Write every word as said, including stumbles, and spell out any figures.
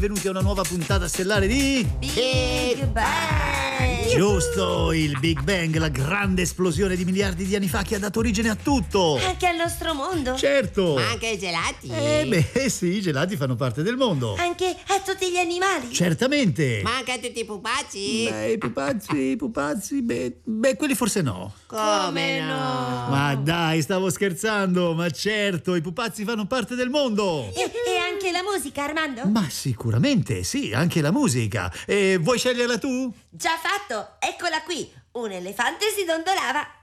Benvenuti a una nuova puntata stellare di Big Bang! Giusto, il Big Bang, la grande esplosione di miliardi di anni fa che ha dato origine a tutto. Anche al nostro mondo? Certo. Ma anche i gelati? Eh beh, sì, i gelati fanno parte del mondo. Anche a tutti gli animali? Certamente. Ma anche a tutti i pupazzi? Beh, i pupazzi, i pupazzi, beh, beh, quelli forse no. Come no? Ma dai, stavo scherzando, ma certo, i pupazzi fanno parte del mondo. E, e anche la musica, Armando? Ma sicuramente, sì, anche la musica. E vuoi sceglierla tu? Già fatto, eccola qui. Un elefante si dondolava.